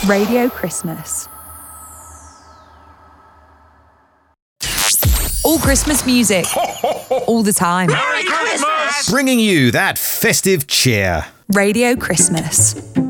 Radio Christmas. All Christmas music. All the time. Merry Christmas! Bringing you that festive cheer. Radio Christmas.